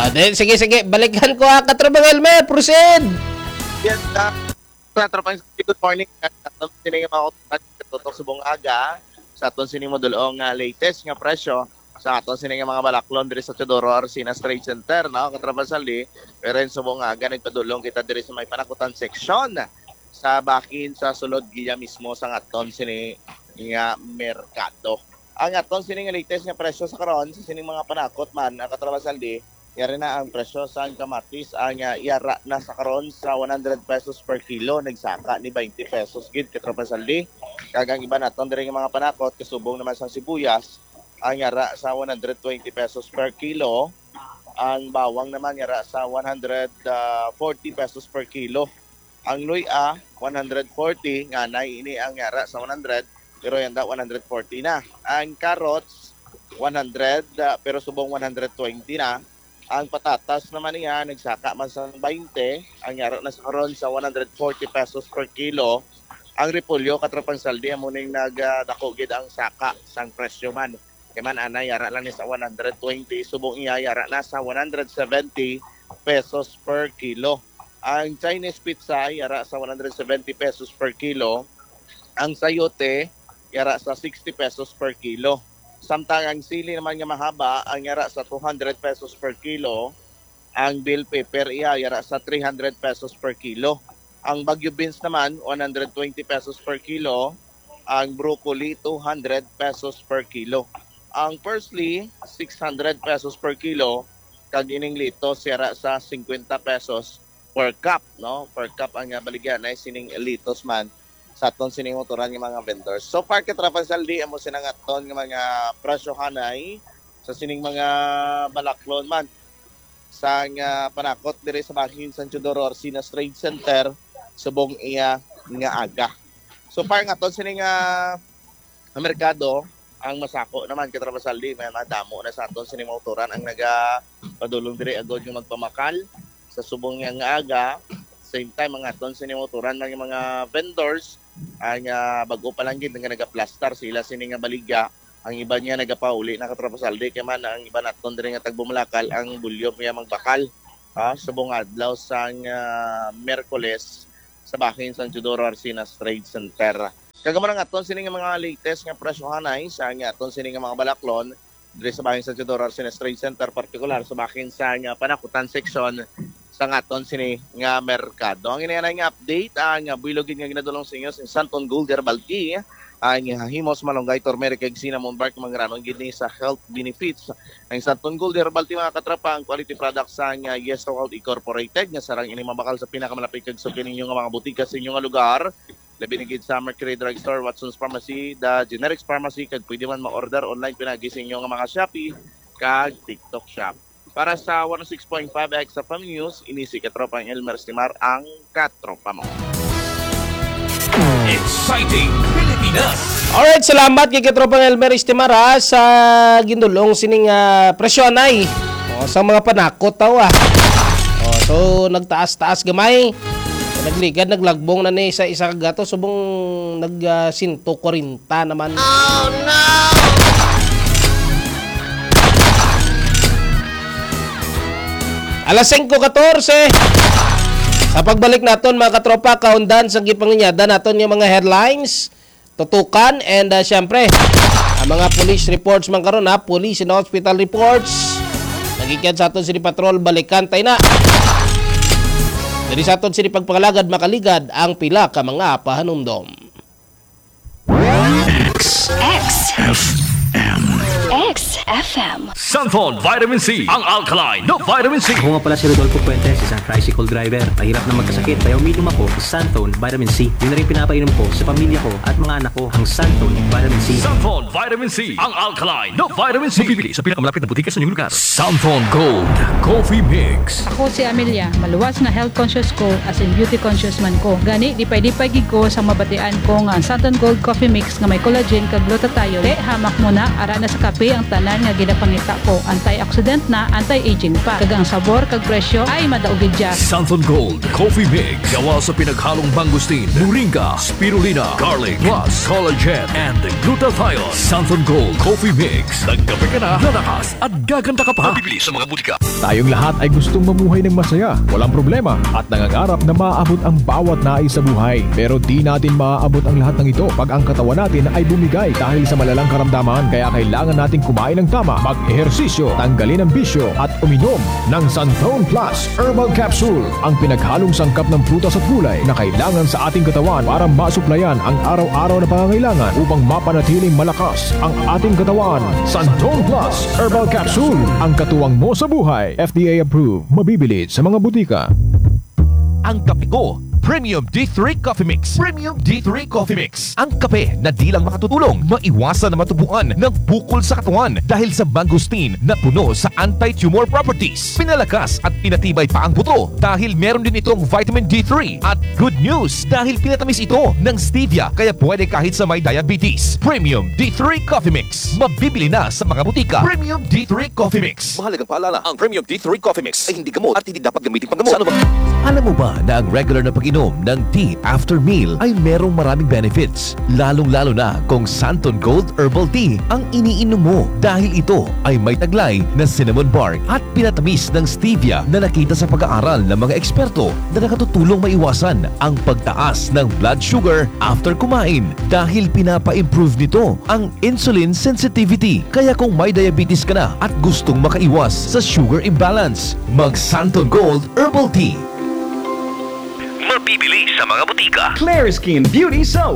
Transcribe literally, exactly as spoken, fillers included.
Ah, then, sige, sige. Balikan ko ha. Katrabang Elmer, proceed. Yes, uh, Katrabang, good morning. Atong sining mga tutok subong aga. Sa atong sining modulong uh, latest nga presyo. Sa atong sining mga balaklon diri sa Teodoro Arcina Trade Center. No? Katrabang Saldi. Pero yung subong aga, nagpadulong kita diri sa may panakutan section. Sa bakin sa sulod giya mismo sa atong sining nga merkado. Ang atong sining latest nga presyo sa karon sa sining mga panakot man ang Katrabang Saldi, yari na ang presyo sa kamatis ang uh, yara na sa karon sa one hundred pesos per kilo, nagsaka ni twenty pesos gid Katrabang Saldi. Kagang iba naton diri nga mga panakot kasubong naman sa sibuyas ang yara sa one hundred twenty pesos per kilo, ang bawang naman yara sa one hundred forty pesos per kilo. Ang luya one hundred forty nga nay ini ang yara sa one hundred pero yan daw one hundred forty na. Ang carrots one hundred uh, pero subong one hundred twenty na. Ang patatas naman niya nagsaka man sa twenty, ang yara na sa karon sa one hundred forty pesos per kilo. Ang repolyo Katrapang Saldi amo ning nagdako gid ang saka sang presyo man. Kay man ana yara lang ni sa one hundred twenty, subong iya yara na sa one hundred seventy pesos per kilo. Ang Chinese pizza yara sa one hundred seventy pesos per kilo. Ang sayote yara sa sixty pesos per kilo. Samtang ang sili naman nga mahaba ang yara sa two hundred pesos per kilo. Ang bell pepper iya yara sa three hundred pesos per kilo. Ang Baguio beans naman one hundred twenty pesos per kilo. Ang broccoli two hundred pesos per kilo. Ang parsley six hundred pesos per kilo. Kag ining litos yara sa fifty pesos per cup, no? Per cup ang baligyan ay sining litos man sa aton sining motoran ng mga vendors. So far Katrapang Saldi amo sinang aton ng mga presyohan ay sa sining mga balaklon man sa uh, panakot diri sa bahin San Teodoro Arcina Trade Center subong iya nga aga. So far nga aton sining uh, merkado ang masako naman Katrapang Saldi may madamo na sa aton sining motoran ang naga padulong diri agod yung magpamakal sa subong nga aga. Same time mga aton sining motoran ng mga vendors ang uh, bago pa lang gid nga nagaplastar sila sini nga baligya, ang iba niya nagapauli na Katrapang Saldi kay man ang iba naton diri nga tagbumalakal ang bulyom niya magbakal ha subong adlaw sa uh, Miyerkules sa bahin San Teodoro Arcina Trade Center. Kagaman ang aton sini nga mga latest nga presyohan ay sa nga aton sini nga mga balaklon diri sa bahin San Teodoro Arcina Trade Center, partikular sa bahin sa nga panakutan section sa aton sini nga merkado. Ang inayanay nga update ang uh, builogin nga ginadulong sa inyo sa Santon Gold Herbal Tea, ang uh, himos malunggay turmeric kag cinnamon bark mangranong gid ni sa health benefits. Ang Santon Gold Herbal Tea mga katrapa ang quality product sa nga uh, Yes World Incorporated nga sarang ini mabakal sa pinakamalapit kag suki ninyo nga mga butika sa inyong lugar. Labi na gid sa Mercury Drug Store, Watson's Pharmacy, The Generics Pharmacy kag pwede man ma-order online pinagi sa inyong nga mga Shopee kag TikTok Shop. Para sa one oh six point five X F M News, ini si Katropang Elmer Estimar ang katropa mo. Exciting Pilipinas! Alright, salamat kay Katropang Elmer Estimar ha, sa gindulong sining uh, presyon ay o, sa mga panakot tawa. O, so nagtaas-taas gamay. Nagligad, naglagbong na ni sa isa kagato subong nag uh, one forty naman. Oh no! Alas five fourteen. Sa pagbalik naton mga katropa, kaundan sa gipanginyada naton yung mga headlines, tutukan, and uh, syempre, ang mga police reports man karon ha, police and hospital reports. Nagikyan sa aton sini patrol, balikan tayo na. Dari sa aton sini pagpangalagad, makaligad ang pila ka mga pahanumdom. X X F M X F M Santon Vitamin C, ang alkaline no vitamin C. Ako nga pala si Rodolfo Puentes, isang tricycle driver. Mahirap na magkasakit kaya uminom ako sa Santon Vitamin C. Yun na rin pinapainom ko sa pamilya ko at mga anak ko, ang Santon Vitamin C. Santon Vitamin C, ang alkaline no vitamin C. Mabibili sa pinakamalapit na butika sa inyong lugar. Santon Gold Coffee Mix. Ako si Amelia, maluwas na health conscious ko as in beauty conscious man ko. Gani, dipay-dipay gig ko sa mabatian ko nga Santon Gold Coffee Mix nga may collagen kag glutathione. Te, hamak mo na, ara na sa kape kagang tanan nga ginapangita ko, antioxidant na, anti-aging pa. Kagang sabor kag presyo ay madaugid dya. Santon Gold Coffee Mix. Gawa sa pinaghalong mangustin, moringa, spirulina, garlic, plus collagen and glutathione. Santon Gold Coffee Mix. Nagkape ka na, lalakas at gaganda ka pa. Mabibili sa mga butika. Tayong lahat ay gustong mamuhay ng masaya, walang problema, at nangangarap na maaabot ang bawat nais sa buhay. Pero di natin maaabot ang lahat ng ito pag ang katawan natin ay bumigay dahil sa malalang karamdaman. Kaya kailangan nating kumain ng tama, mag-ehersisyo, tanggalin ang bisyo, at uminom ng Santon Plus Herbal Capsule, ang pinaghalong sangkap ng prutas at gulay na kailangan sa ating katawan para masuplayan ang araw-araw na pangangailangan upang mapanatiling malakas ang ating katawan. Santon Plus Herbal Capsule, ang katuwang mo sa buhay. F D A approved, mabibili sa mga butika. Ang kape ko, Premium D three Coffee Mix. Premium D three Coffee Mix. Ang kape na di lang makatutulong, maiwasan na matubuan ng bukol sa katawan dahil sa mangosteen na puno sa anti-tumor properties. Pinalakas at pinatibay pa ang buto dahil meron din itong vitamin D three. At good news dahil pinatamis ito ng stevia kaya pwede kahit sa may diabetes. Premium D three Coffee Mix. Mabibili na sa mga butika. Premium D three Coffee Mix. Mahalagang paalala, ang Premium D three Coffee Mix ay hindi gamot at hindi dapat gamitin panggamot. Sa ano ba? Alam mo ba na ang regular na pag-inom ng tea after meal ay merong maraming benefits? Lalong-lalo na kung Santon Gold Herbal Tea ang iniinom mo dahil ito ay may taglay na cinnamon bark at pinatamis ng stevia na nakita sa pag-aaral ng mga eksperto na nakatutulong maiwasan ang pagtaas ng blood sugar after kumain dahil pinapa-improve nito ang insulin sensitivity. Kaya kung may diabetes ka na at gustong makaiwas sa sugar imbalance, mag Santon Gold Herbal Tea. Mabibili sa mga butika. Claire Skin Beauty Soap.